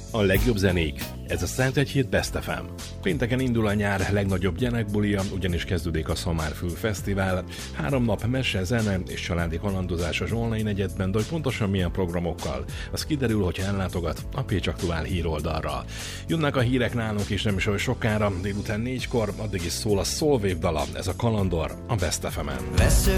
A legjobb zenék. Ez a Szentegyhíd Best FM. Pénteken indul a nyár legnagyobb gyerekbulia, ugyanis kezdődik a Szamárfül Fesztivál. 3 nap mese, zene és családi kalandozás a Zsolnai negyedben, de hogy pontosan milyen programokkal, az kiderül, hogyha ellátogat a Pécs Aktuál híroldalra. Jönnek a hírek nálunk is nem is olyan sokára, délután 4-kor, addig is szól a Soulwave dala, ez a Kalandor a Best FM-en. Vesző